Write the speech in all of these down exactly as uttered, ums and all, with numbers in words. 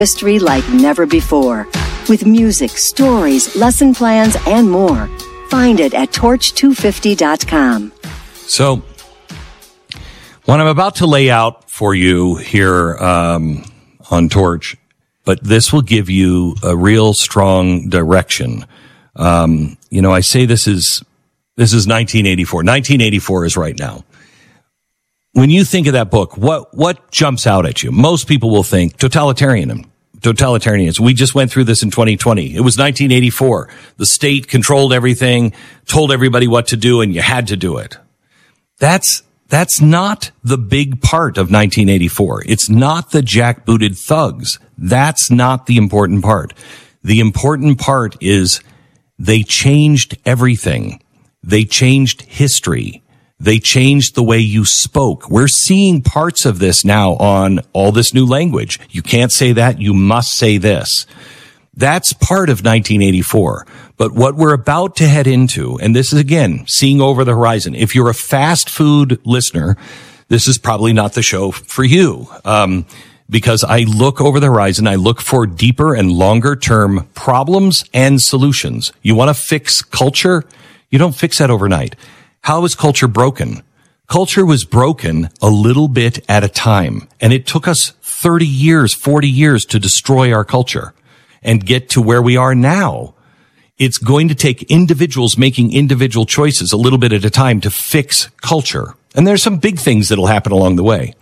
History like never before. With music, stories, lesson plans, and more. Find it at torch two fifty dot com. So, what I'm about to lay out for you here um, on Torch, but this will give you a real strong direction. Um, you know, I say this is this is nineteen eighty-four. nineteen eighty-four is right now. When you think of that book, what what jumps out at you? Most people will think totalitarianism. Totalitarianism. We just went through this in twenty twenty. It was nineteen eighty-four. The state controlled everything, told everybody what to do, and you had to do it. That's that's not the big part of nineteen eighty-four. It's not the jackbooted thugs. That's not the important part. The important part is they changed everything. They changed history. They changed the way you spoke. We're seeing parts of this now on all this new language. You can't say that. You must say this. That's part of nineteen eighty-four. But what we're about to head into, and this is, again, seeing over the horizon. If you're a fast food listener, this is probably not the show for you. Um, because I look over the horizon. I look for deeper and longer term problems and solutions. You want to fix culture? You don't fix that overnight. How is culture broken? Culture was broken a little bit at a time, and it took us thirty years, forty years to destroy our culture and get to where we are now. It's going to take individuals making individual choices a little bit at a time to fix culture. And there's some big things that'll happen along the way.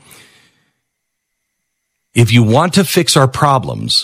If you want to fix our problems,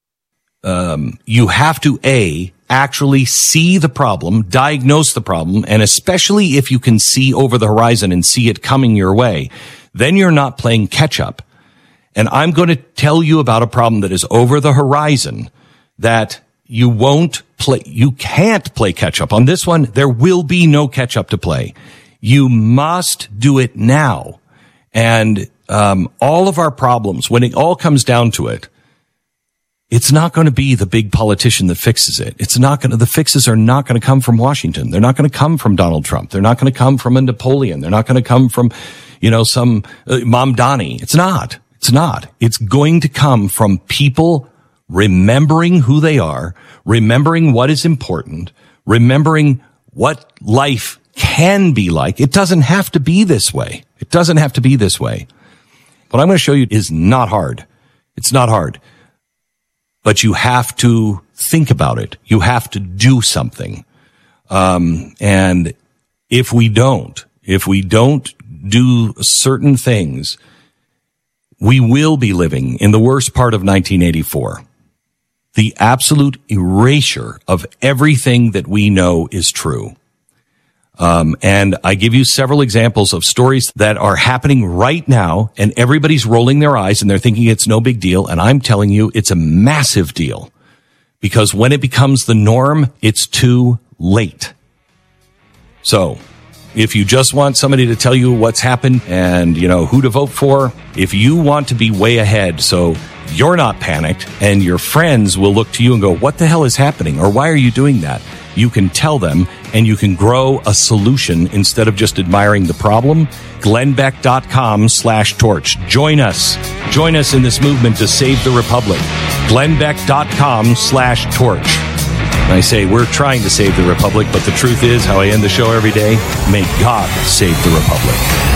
um, you have to, A, actually see the problem, diagnose the problem, and especially if you can see over the horizon and see it coming your way, then you're not playing catch up. And I'm going to tell you about a problem that is over the horizon that you won't play, you can't play catch up. On this one, there will be no catch up to play. You must do it now. And um, all of our problems, when it all comes down to it, it's not going to be the big politician that fixes it. It's not going to, the fixes are not going to come from Washington. They're not going to come from Donald Trump. They're not going to come from a Napoleon. They're not going to come from, you know, some uh, Mamdani. It's not. It's not. It's going to come from people remembering who they are, remembering what is important, remembering what life can be like. It doesn't have to be this way. It doesn't have to be this way. What I'm going to show you is not hard. It's not hard. But you have to think about it. You have to do something. Um, and if we don't, if we don't do certain things, we will be living in the worst part of nineteen eighty-four. The absolute erasure of everything that we know is true. Um, and I give you several examples of stories that are happening right now, and everybody's rolling their eyes and they're thinking it's no big deal. And I'm telling you, it's a massive deal, because when it becomes the norm, it's too late. So if you just want somebody to tell you what's happened and, you know, who to vote for, if you want to be way ahead so you're not panicked and your friends will look to you and go, what the hell is happening? Or why are you doing that? You can tell them, and you can grow a solution instead of just admiring the problem. glennbeck.com slash torch. Join us. Join us in this movement to save the republic. glennbeck.com slash torch. And I say we're trying to save the republic, but the truth is, how I end the show every day, may God save the republic.